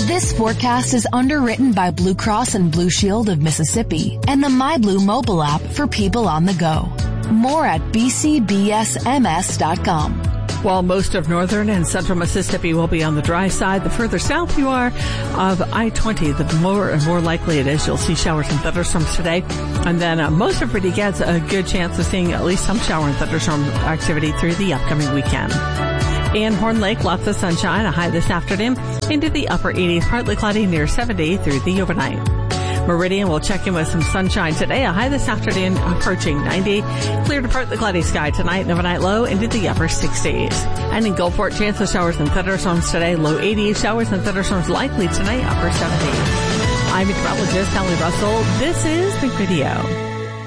This forecast is underwritten by Blue Cross and Blue Shield of Mississippi and the MyBlue mobile app for people on the go. More at bcbsms.com. While most of northern and central Mississippi will be on the dry side, the further south you are of I-20, the more and more likely it is you'll see showers and thunderstorms today. And then most everybody gets a good chance of seeing at least some shower and thunderstorm activity through the upcoming weekend. In Horn Lake, lots of sunshine, a high this afternoon into the upper 80s, partly cloudy near 70 through the overnight. Meridian will check in with some sunshine today, a high this afternoon approaching 90. Clear to partly cloudy sky tonight and overnight low into the upper 60s. And in Gulfport, chance of showers and thunderstorms today, low 80s, showers and thunderstorms likely tonight, upper 70s. I'm meteorologist Sally Russell. This is Think Radio.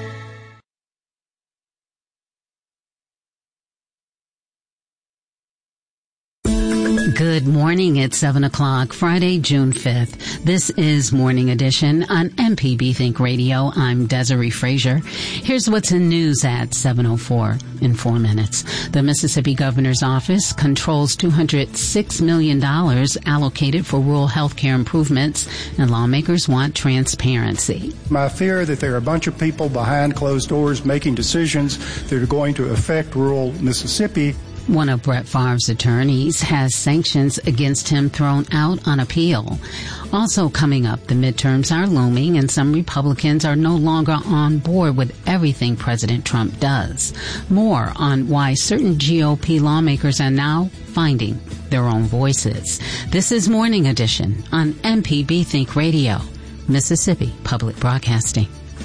Good morning. It's 7 o'clock, Friday, June 5th. This is Morning Edition on MPB Think Radio. I'm Desiree Frazier. Here's what's in news at 7:04 in 4 minutes. The Mississippi Governor's Office controls $206 million allocated for rural health care improvements, and lawmakers want transparency. My fear that there are a bunch of people behind closed doors making decisions that are going to affect rural Mississippi. One of Brett Favre's attorneys has sanctions against him thrown out on appeal. Also coming up, the midterms are looming and some Republicans are no longer on board with everything President Trump does. More on why certain GOP lawmakers are now finding their own voices. This is Morning Edition on MPB Think Radio, Mississippi Public Broadcasting.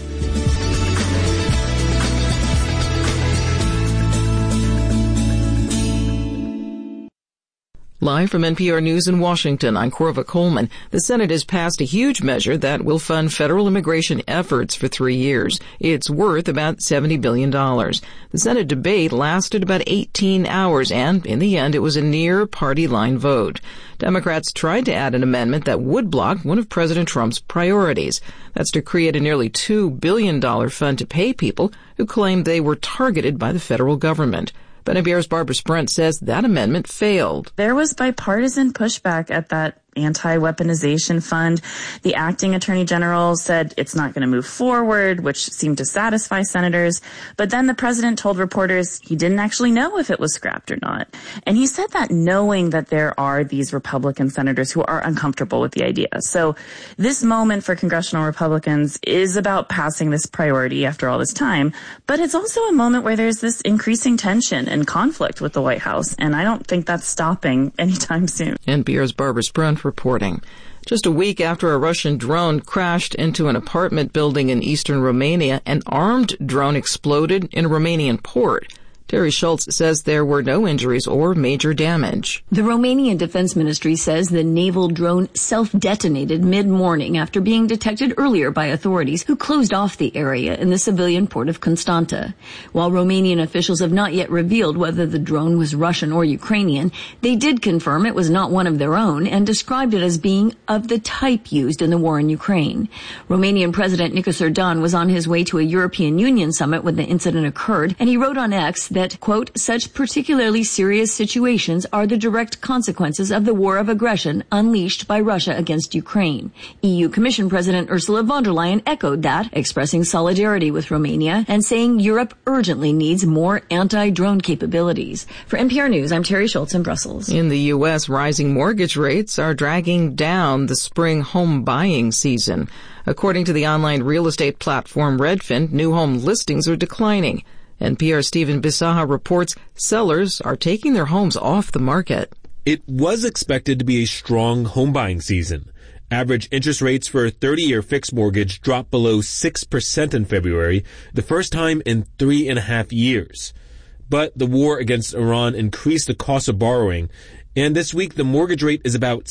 Live from NPR News in Washington, I'm Corva Coleman. The Senate has passed a huge measure that will fund federal immigration efforts for 3 years. It's worth about $70 billion. The Senate debate lasted about 18 hours, and in the end, it was a near party line vote. Democrats tried to add an amendment that would block one of President Trump's priorities. That's to create a nearly $2 billion fund to pay people who claim they were targeted by the federal government. But NPR's Barbara Sprent says that amendment failed. There was bipartisan pushback at that anti-weaponization fund. The acting attorney general said it's not going to move forward, which seemed to satisfy senators. But then the president told reporters he didn't actually know if it was scrapped or not. And he said that knowing that there are these Republican senators who are uncomfortable with the idea. So this moment for congressional Republicans is about passing this priority after all this time. But it's also a moment where there's this increasing tension and conflict with the White House. And I don't think that's stopping anytime soon. NPR's Barbara Sprent reporting. Just a week after a Russian drone crashed into an apartment building in eastern Romania, an armed drone exploded in a Romanian port. Terry Schultz says there were no injuries or major damage. The Romanian Defense Ministry says the naval drone self-detonated mid-morning after being detected earlier by authorities who closed off the area in the civilian port of Constanta. While Romanian officials have not yet revealed whether the drone was Russian or Ukrainian, they did confirm it was not one of their own and described it as being of the type used in the war in Ukraine. Romanian President Nicos Erdogan was on his way to a European Union summit when the incident occurred, and he wrote on X that, quote, such particularly serious situations are the direct consequences of the war of aggression unleashed by Russia against Ukraine. EU Commission President Ursula von der Leyen echoed that, expressing solidarity with Romania and saying Europe urgently needs more anti-drone capabilities. For NPR News, I'm Terry Schultz in Brussels. In the U.S., rising mortgage rates are dragging down the spring home buying season. According to the online real estate platform Redfin, new home listings are declining. NPR's Stephen Bisaha reports sellers are taking their homes off the market. It was expected to be a strong home buying season. Average interest rates for a 30-year fixed mortgage dropped below 6% in February, the first time in 3.5 years. But the war against Iran increased the cost of borrowing, and this week the mortgage rate is about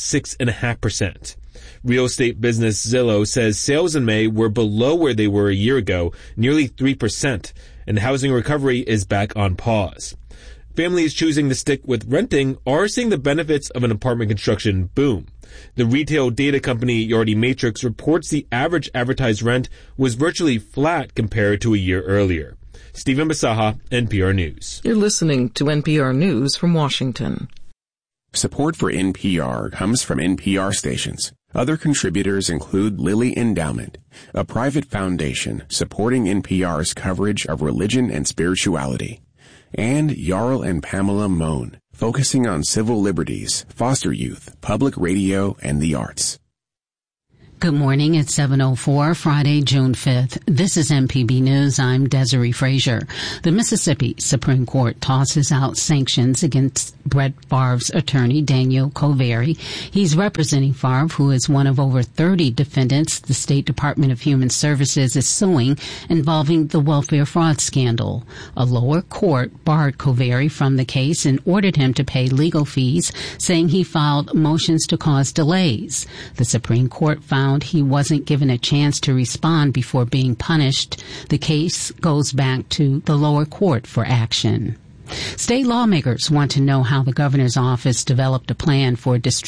6.5%. Real estate business Zillow says sales in May were below where they were a year ago, nearly 3%, and housing recovery is back on pause. Families choosing to stick with renting are seeing the benefits of an apartment construction boom. The retail data company Yardi Matrix reports the average advertised rent was virtually flat compared to a year earlier. Stephen Bisaha, NPR News. You're listening to NPR News from Washington. Support for NPR comes from NPR stations. Other contributors include Lilly Endowment, a private foundation supporting NPR's coverage of religion and spirituality, and Jarl and Pamela Mohn, focusing on civil liberties, foster youth, public radio, and the arts. Good morning. It's 7:04, Friday, June 5th. This is MPB News. I'm Desiree Frazier. The Mississippi Supreme Court tosses out sanctions against Brett Favre's attorney, Daniel Covery. He's representing Favre, who is one of over 30 defendants the State Department of Human Services is suing involving the welfare fraud scandal. A lower court barred Covery from the case and ordered him to pay legal fees, saying he filed motions to cause delays. The Supreme Court found he wasn't given a chance to respond before being punished. The case goes back to the lower court for action. State lawmakers want to know how the governor's office developed a plan for